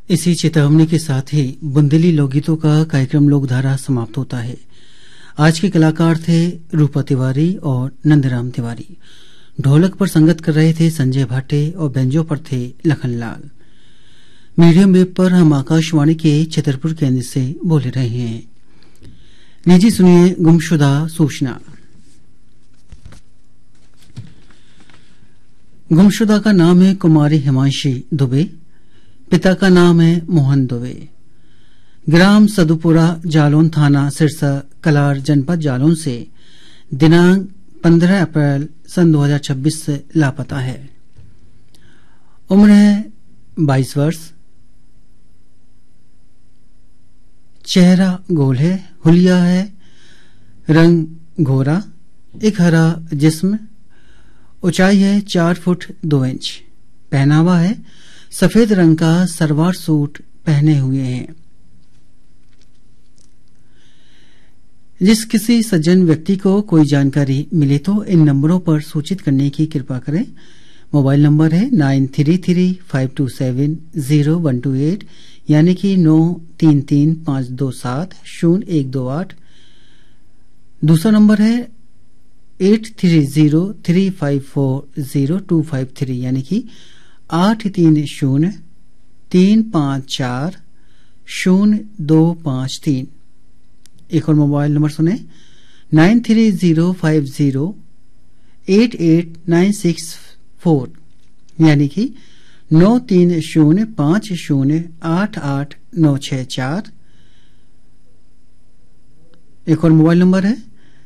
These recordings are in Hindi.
इसी चेतावनी के साथ ही बुंदेली लोकगीतों का कार्यक्रम लोकधारा समाप्त होता है। आज के कलाकार थे रूपा तिवारी और नंदराम तिवारी। ढोलक पर संगत कर रहे थे संजय भाटे और बेंजो पर थे लखनलाल। मीडियम वेव पर हम आकाशवाणी के छतरपुर केंद्र से बोल रहे हैं। लीजिए सुनिए गुमशुदा सूचना। गुमशुदा का नाम है कुमारी हिमांशी दुबे। पिता का नाम है मोहन दुबे। ग्राम सदुपुरा जालौन थाना सिरसा कलार जनपद जालौन से दिनांक 15 अप्रैल सन 2026 से लापता है। उम्र है 22 वर्ष। चेहरा गोल है, हुलिया है, रंग घोरा, एक हरा जिस्म, ऊंचाई है 4 फुट 2 इंच। पहनावा है सफेद रंग का सलवार सूट पहने हुए हैं। जिस किसी सज्जन व्यक्ति को कोई जानकारी मिले तो इन नंबरों पर सूचित करने की कृपा करें। मोबाइल नंबर है 9335270128 यानी कि 9335270128। दूसरा नंबर है 8303540253 यानी कि 8303540253। एक और मोबाइल नंबर सुने 9305088964 यानी कि 9305088964। एक और मोबाइल नंबर है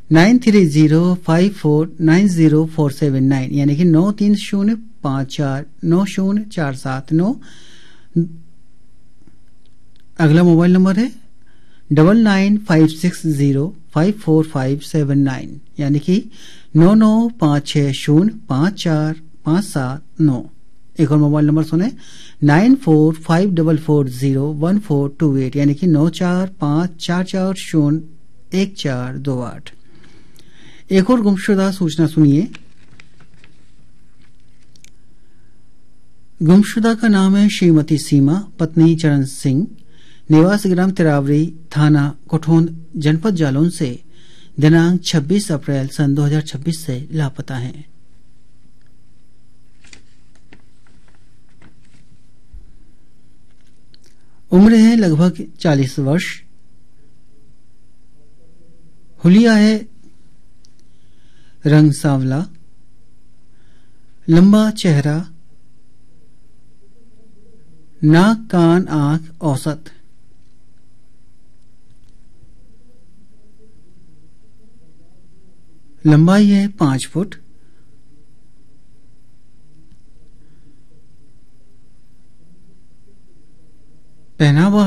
9305490479 यानी कि 9305490479। अगला मोबाइल नंबर है 9956054579 यानी कि 9956054579। एक और मोबाइल नंबर सुने 9454401428 यानी कि 9454401428। एक और गुमशुदा सूचना सुनिए। गुमशुदा का नाम है श्रीमती सीमा, पत्नी चरण सिंह, निवास ग्राम तिरावरी, थाना कोठोन, जनपद जालौन से दिनांक 26 अप्रैल सन 2026 से लापता हैं। उम्र है लगभग 40 वर्ष। हुलिया है रंग सांवला, लंबा चेहरा, नाक कान आंख औसत। लंबाई है 5 फुट। पहनावा